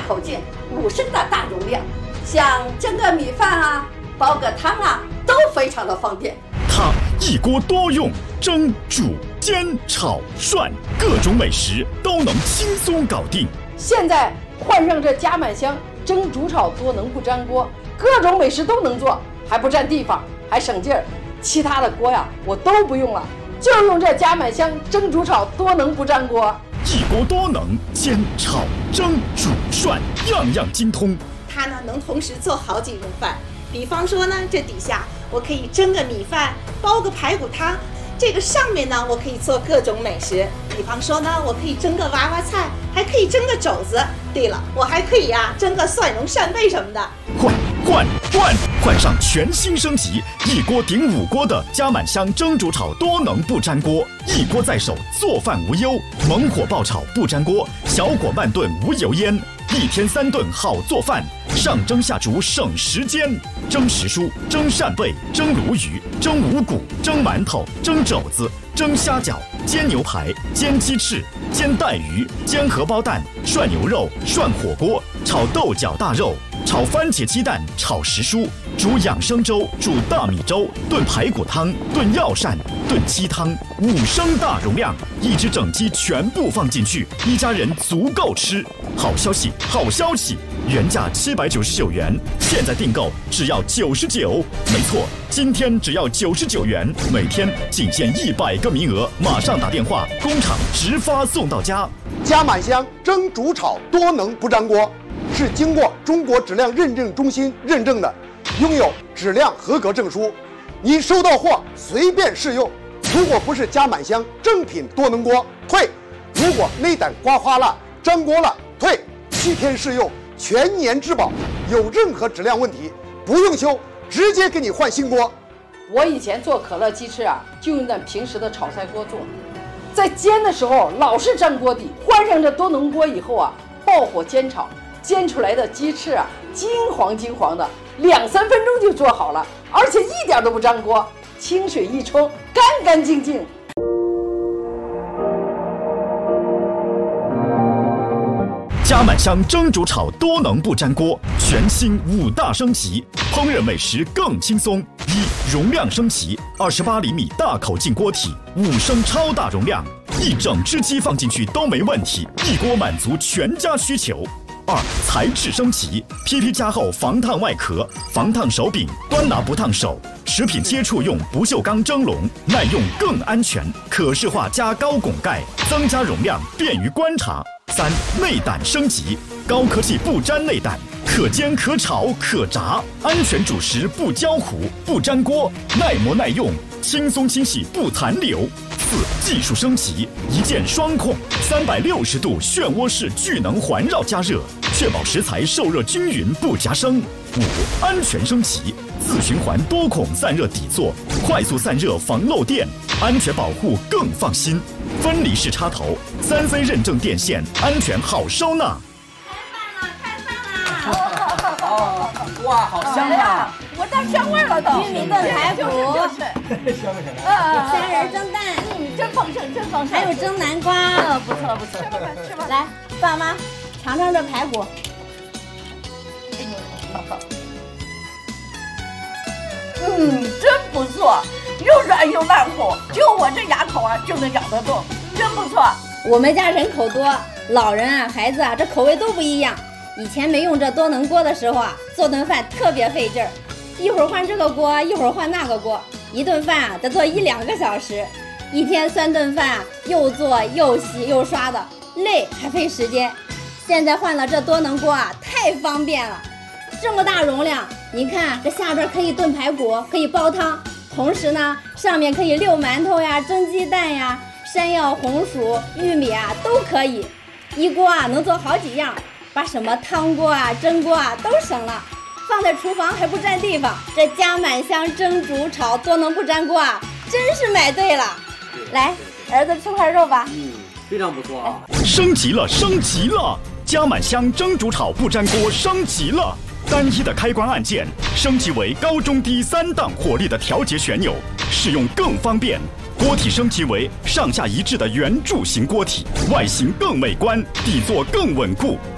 口径，5升的大容量，像蒸个米饭啊、煲个汤啊，都非常的方便。 它一锅多用，蒸、煮、煎、炒、涮，各种美食都能轻松搞定。 现在换上这加满香蒸、煮、炒多能不粘锅，各种美食都能做，还不占地方，还省劲儿。其他的锅呀，我都不用了，就用这加满香蒸、煮、炒多能不粘锅。 一锅多能，煎、炒、蒸、煮、涮，样样精通。 它呢能同时做好几种饭，比方说呢，这底下我可以蒸个米饭，煲个排骨汤。这个上面呢，我可以做各种美食，比方说呢，我可以蒸个娃娃菜，还可以蒸个肘子。对了，我还可以蒸个蒜蓉扇贝什么的。 换上全新升级，一锅顶5锅的加满香蒸煮炒多能不粘锅，一锅在手，做饭无忧。猛火爆炒不粘锅，小火慢炖无油烟，1天3顿好做饭，上蒸下煮省时间。蒸时蔬、蒸扇贝、蒸鲈鱼、蒸五谷、蒸馒头、蒸肘子、蒸虾饺、煎牛排、煎鸡翅、煎带鱼、煎荷包蛋、涮牛肉、涮火锅、炒豆角大肉、炒番茄鸡蛋、炒时蔬、煮养生粥、煮大米粥、炖排骨汤、炖药膳、炖鸡汤，5升大容量，1只整鸡全部放进去，一家人足够吃。好消息，好消息！原价799元，现在订购只要99。没错，今天只要99元，每天仅限100个名额，马上打电话，工厂直发送到家。 加满香蒸煮炒多能不粘锅，是经过中国质量认证中心认证的，拥有质量合格证书。你收到货随便试用，如果不是加满香正品多能锅，退；如果内胆刮花了、粘锅了，退。7天试用，全年质保，有任何质量问题不用修，直接给你换新锅。 我以前做可乐鸡翅就用咱平时的炒菜锅做，在煎的时候老是粘锅底，换上这多能锅以后爆火煎炒，煎出来的鸡翅金黄金黄的，2-3分钟就做好了，而且一点都不粘锅，清水一冲，干干净净。 加满香蒸煮炒多能不粘锅，全新5大升级，烹饪美食更轻松。容量升级，28厘米大口径锅体，5升超大容量，1整只鸡放进去都没问题，一锅满足全家需求。2材质升级，PP 加厚防烫外壳，防烫手柄，端拿不烫手，食品接触用不锈钢蒸笼，耐用更安全，可视化加高拱盖，增加容量，便于观察。3内胆升级，高科技不粘内胆，可煎可炒可炸，安全煮食不焦糊不粘锅，耐磨耐用，轻松清洗不残留。4技术升级，一键双控，360度漩涡式聚能环绕加热，确保食材受热均匀不夹生。5安全升级，自循环多孔散热底座，快速散热防漏电，安全保护更放心。分离式插头，3C 认证电线，安全好收纳。 开饭了！ 哦，哇，好香啊！ 闻到香味了都。 玉米炖排骨，虾仁蒸蛋， 真丰盛，真丰盛。 还有蒸南瓜， 不错不错。吃吧。 来，爸妈尝尝这排骨。 真不错，又软又烂乎，就我这牙口就能咬得动，真不错。 我们家人口多，老人孩子这口味都不一样。以前没用这多能锅的时候做顿饭特别费劲儿，一会儿换这个锅，一会儿换那个锅，一顿饭得做1-2个小时，1天3顿饭，又做又洗又刷的，累还费时间。现在换了这多能锅太方便了。这么大容量，您看这下边可以炖排骨，可以煲汤，同时呢上面可以溜馒头呀、蒸鸡蛋呀、山药、红薯、玉米都可以，一锅能做好几样，把什么汤锅蒸锅都省了，放在厨房还不占地方。这加满香蒸煮炒多能不粘锅真是买对了。来，儿子吃块肉吧。 非常不错升级了，升级了！加满香蒸煮炒不粘锅升级了。单一的开关按键升级为高中低3档火力的调节旋钮，使用更方便。锅体升级为上下一致的圆柱形锅体，外形更美观，底座更稳固，